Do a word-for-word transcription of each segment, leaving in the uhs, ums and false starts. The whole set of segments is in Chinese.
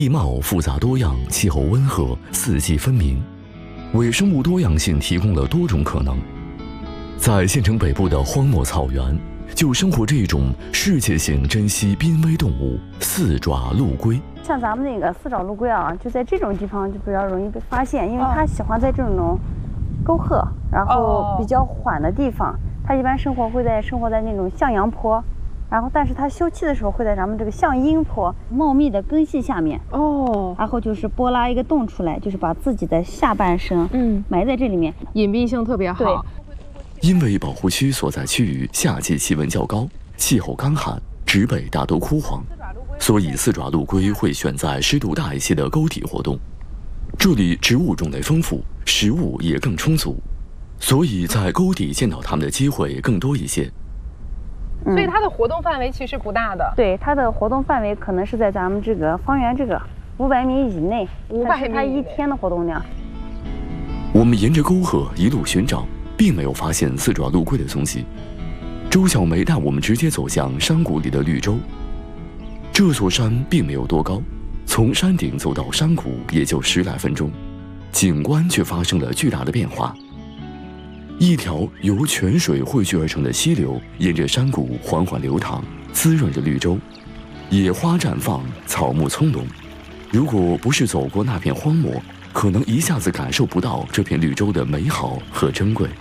地貌复杂多样，气候温和，四季分明，为生物多样性提供了多种可能。在县城北部的荒漠草原，就生活着一种世界性珍稀濒危动物——四爪陆龟。 像咱们那个四爪陆龟啊，就在这种地方就比较容易被发现，因为它喜欢在这种沟壑，然后比较缓的地方。它一般生活会在生活在那种向阳坡。 然后，但是它休憩的时候会在咱们这个向阴坡茂密的根系下面哦，然后就是拨拉一个洞出来，就是把自己的下半身嗯埋在这里面， 隐蔽性特别好。对， 因为保护区所在区域夏季气温较高，气候干旱，植被大多枯黄，所以四爪陆龟会选在湿度大一些的沟底活动。这里植物种类丰富，食物也更充足，所以在沟底见到它们的机会更多一些。 所以它的活动范围其实不大的， 对，它的活动范围可能是在咱们这个方圆这个五百米以内， 五百米， 它一天的活动量。 我们沿着沟壑一路寻找，并没有发现四爪陆龟的踪迹。周小梅带我们直接走向山谷里的绿洲。这座山并没有多高，从山顶走到山谷也就十来分钟，景观却发生了巨大的变化。 一条由泉水汇聚而成的溪流，沿着山谷缓缓流淌，滋润着绿洲。野花绽放，草木葱茏。如果不是走过那片荒漠，可能一下子感受不到这片绿洲的美好和珍贵。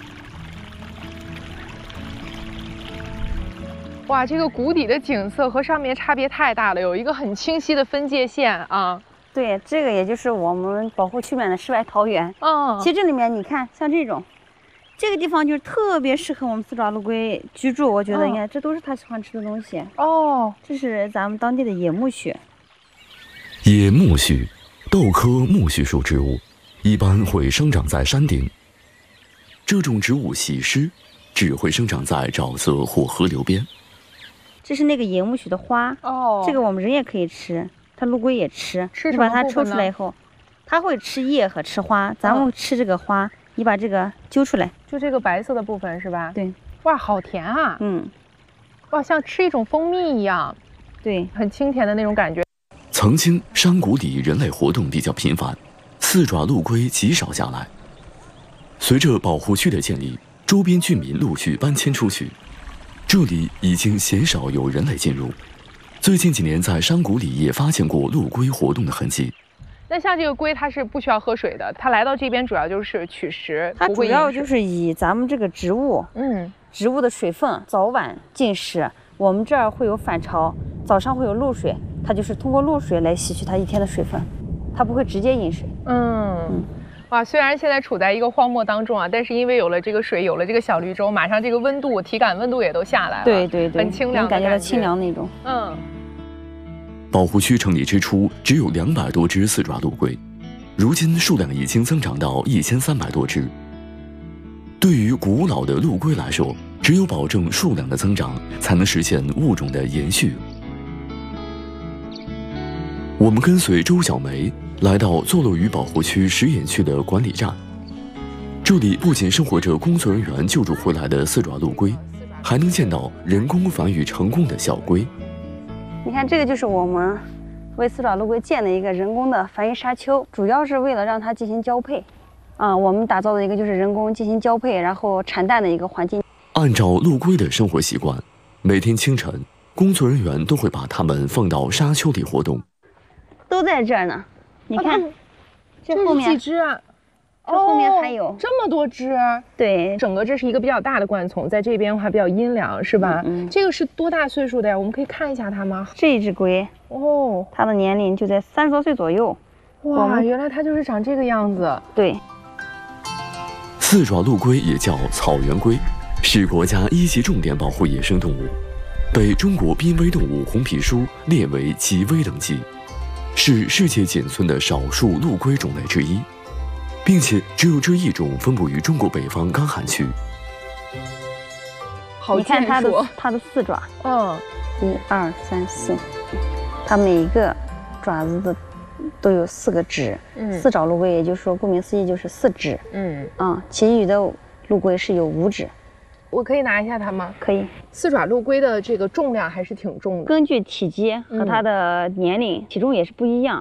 哇，这个谷底的景色和上面差别太大了，有一个很清晰的分界线啊。 对，这个也就是我们保护区里面的世外桃源。 嗯， 其实这里面你看，像这种。 这个地方就是特别适合我们四爪陆龟居住，我觉得应该这都是它喜欢吃的东西哦。这是咱们当地的野苜蓿。 野苜蓿，豆科苜蓿属植物，一般会生长在山顶。这种植物喜湿，只会生长在沼泽或河流边。 这是那个野苜蓿的花哦，这个我们人也可以吃，它陆龟也吃。吃什么？你把它抽出来以后，它会吃叶和吃花，咱们吃这个花。 你把这个揪出来， 就这个白色的部分是吧？ 对， 哇，好甜啊！嗯，哇，像吃一种蜂蜜一样， 对， 很清甜的那种感觉。 曾经山谷里人类活动比较频繁，四爪陆龟极少下来。随着保护区的建立，周边居民陆续搬迁出去，这里已经鲜少有人类进入。最近几年，在山谷里也发现过陆龟活动的痕迹。 那像这个龟，它是不需要喝水的，它来到这边主要就是取食。 它主要就是以咱们这个植物，嗯，植物的水分早晚进食。我们这儿会有反潮，早上会有露水，它就是通过露水来吸取它一天的水分，它不会直接饮水。嗯嗯，哇，虽然现在处在一个荒漠当中啊，但是因为有了这个水，有了这个小绿洲，马上这个温度、体感温度也都下来了。 对对对， 很清凉， 能感觉到清凉那种。 嗯。 保护区成立之初只有两百多只四爪陆龟，如今数量已经增长到一千三百多只。对于古老的陆龟来说，只有保证数量的增长，才能实现物种的延续。我们跟随周小梅来到坐落于保护区食饮区的管理站，这里不仅生活着工作人员救助回来的四爪陆龟，还能见到人工繁育成功的小龟。 你看，这个就是我们为四爪陆龟建的一个人工的繁育沙丘，主要是为了让它进行交配。啊、嗯，我们打造的一个就是人工进行交配，然后产蛋的一个环境。 按照陆龟的生活习惯，每天清晨，工作人员都会把它们放到沙丘里活动。 都在这儿呢，你看， 啊、这后面几只啊？ 这后面还有、 哦、这么多只， 对， 整个这是一个比较大的灌丛，在这边还比较阴凉，是吧？嗯，嗯这个是多大岁数的呀？我们可以看一下它吗？ 这一只龟哦，它的年龄就在三十多岁左右。 哇，原来它就是长这个样子。 对， 四爪陆龟也叫草原龟，是国家一级重点保护野生动物，被中国濒危动物红皮书列为极危等级，是世界仅存的少数陆龟种类之一。 并且只有这一种分布于中国北方干旱区。 好， 你看它的它的四爪，嗯，一二三四，它每一个爪子的都有四个趾。嗯，四爪陆龟，也就是说，顾名思义就是四趾。嗯啊，其余的陆龟是有五趾。 我可以拿一下它吗？ 可以。 四爪陆龟的这个重量还是挺重的， 根据体积和它的年龄，嗯、体重也是不一样。